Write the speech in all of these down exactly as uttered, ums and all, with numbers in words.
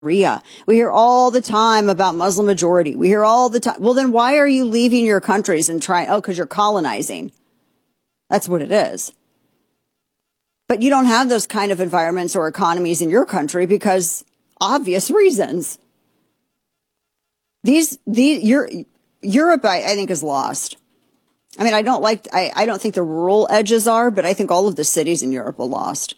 Sharia. We hear all the time about Muslim majority. We hear all the time. Well, then why are you leaving your countries and trying? Oh, because you're colonizing. That's what it is. But you don't have those kind of environments or economies in your country because obvious reasons. These, these, your, Europe, I, I think, is lost. I mean, I don't like, I, I don't think the rural edges are, but I think all of the cities in Europe are lost.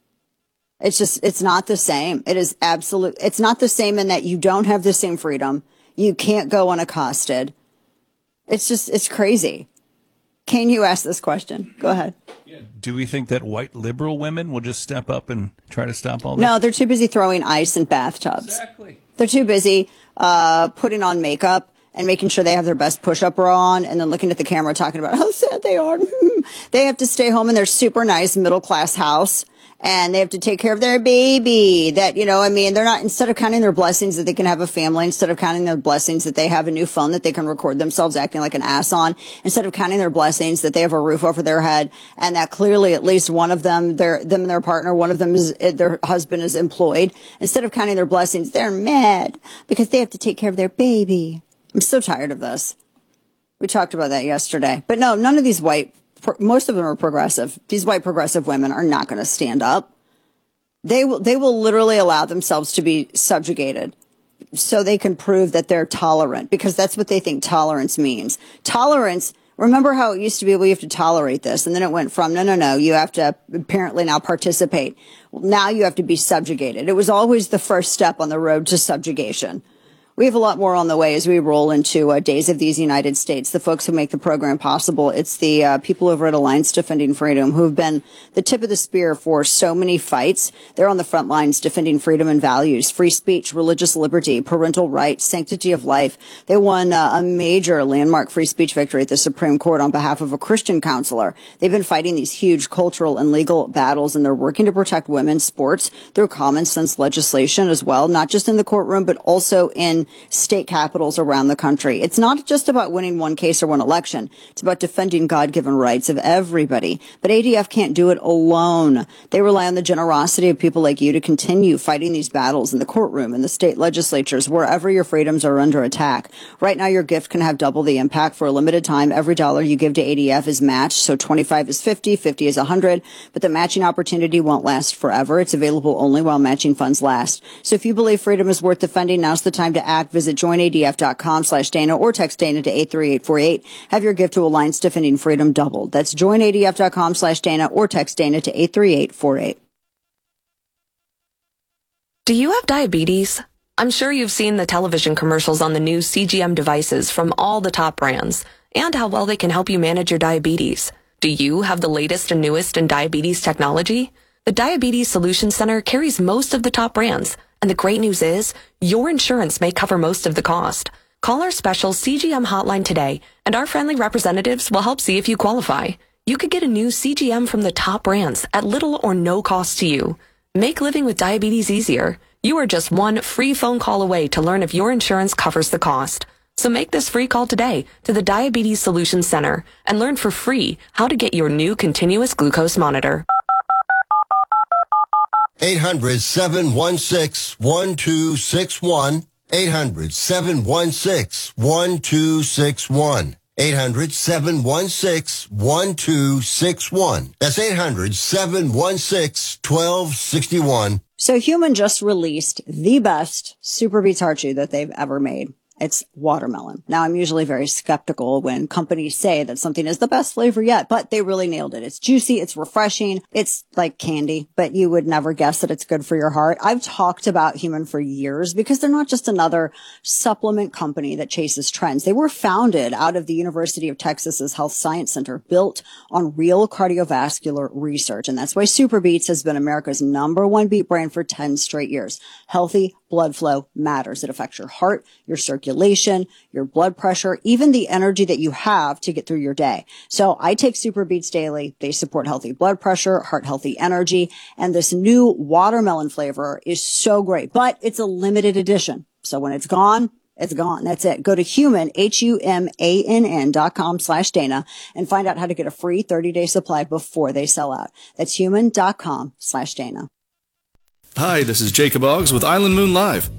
It's just, it's not the same. It is absolute. It's not the same in that you don't have the same freedom. You can't go unaccosted. It's just, it's crazy. Can you ask this question? Go ahead. Do we think that white liberal women will just step up and try to stop all this? No, they're too busy throwing ice in bathtubs. Exactly. They're too busy uh, putting on makeup and making sure they have their best push-up bra on and then looking at the camera talking about how sad they are. They have to stay home in their super nice middle-class house. And they have to take care of their baby that, you know, I mean, they're not, instead of counting their blessings that they can have a family, instead of counting their blessings that they have a new phone that they can record themselves acting like an ass on, instead of counting their blessings that they have a roof over their head and that clearly at least one of them, their, them and their partner, one of them is, their husband is employed. Instead of counting their blessings, they're mad because they have to take care of their baby. I'm so tired of this. We talked about that yesterday. But no, none of these white most of them are progressive. These white progressive women are not going to stand up. They will, they will literally allow themselves to be subjugated so they can prove that they're tolerant because that's what they think tolerance means. Tolerance, remember how it used to be, well, you have to tolerate this. And then it went from, no, no, no, you have to apparently now participate. Now you have to be subjugated. It was always the first step on the road to subjugation. We have a lot more on the way as we roll into uh, Days of These United States. The folks who make the program possible, it's the uh, people over at Alliance Defending Freedom who have been the tip of the spear for so many fights. They're on the front lines defending freedom and values, free speech, religious liberty, parental rights, sanctity of life. They won uh, a major landmark free speech victory at the Supreme Court on behalf of a Christian counselor. They've been fighting these huge cultural and legal battles, and they're working to protect women's sports through common sense legislation as well, not just in the courtroom, but also in state capitals around the country. It's not just about winning one case or one election. It's about defending God-given rights of everybody. But A D F can't do it alone. They rely on the generosity of people like you to continue fighting these battles in the courtroom, in the state legislatures, wherever your freedoms are under attack. Right now, your gift can have double the impact for a limited time. Every dollar you give to A D F is matched. So twenty-five is fifty, fifty is one hundred. But the matching opportunity won't last forever. It's available only while matching funds last. So if you believe freedom is worth defending, now's the time to act. Visit join A D F dot com slash Dana or text Dana to eight three eight four eight. Have your gift to Alliance Defending Freedom doubled. That's join A D F dot com slash Dana or text Dana to eight three eight four eight. Do you have diabetes? I'm sure you've seen the television commercials on the new C G M devices from all the top brands and how well they can help you manage your diabetes. Do you have the latest and newest in diabetes technology? The Diabetes Solutions Center carries most of the top brands. And the great news is, your insurance may cover most of the cost. Call our special C G M hotline today, and our friendly representatives will help see if you qualify. You could get a new C G M from the top brands at little or no cost to you. Make living with diabetes easier. You are just one free phone call away to learn if your insurance covers the cost. So make this free call today to the Diabetes Solutions Center and learn for free how to get your new continuous glucose monitor. eight hundred, seven one six, one two six one. eight hundred, seven one six, one two six one. eight hundred, seven one six, one two six one. That's eight hundred, seven one six, one two six one. So Human just released the best Super Beets heart chew that they've ever made. It's watermelon. Now, I'm usually very skeptical when companies say that something is the best flavor yet, but they really nailed it. It's juicy. It's refreshing. It's like candy, but you would never guess that it's good for your heart. I've talked about Human for years because they're not just another supplement company that chases trends. They were founded out of the University of Texas's Health Science Center, built on real cardiovascular research. And that's why Super Beets has been America's number one beet brand for ten straight years. Healthy blood flow matters. It affects your heart, your circulation, your blood pressure, even the energy that you have to get through your day. So I take Super Beets daily. They support healthy blood pressure, heart healthy energy, and this new watermelon flavor is so great, but it's a limited edition. So when it's gone, it's gone. That's it. Go to human, H U M A N N dot com slash Dana and find out how to get a free thirty day supply before they sell out. That's human dot com slash Dana. Hi, this is Jacob Oggs with Island Moon Live.